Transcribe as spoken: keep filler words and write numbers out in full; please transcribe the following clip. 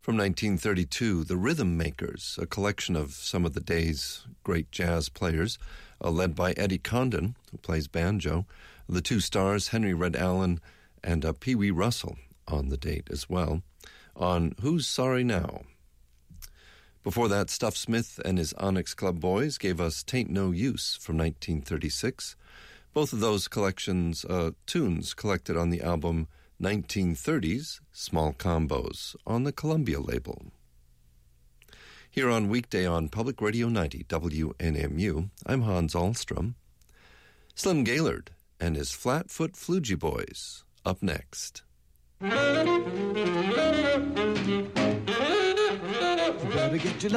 From nineteen thirty-two, The Rhythm Makers, a collection of some of the day's great jazz players, uh, led by Eddie Condon, who plays banjo. The two stars, Henry Red Allen and uh, Pee Wee Russell, on the date as well, on Who's Sorry Now? Before that, Stuff Smith and his Onyx Club Boys gave us Tain't No Use from nineteen thirty-six. Both of those collections, uh, tunes collected on the album nineteen thirties Small Combos on the Columbia label. Here on Weekday on Public Radio ninety W N M U, I'm Hans Ahlstrom. Slim Gaillard and his Flatfoot Floogie Boys up next. You gotta get your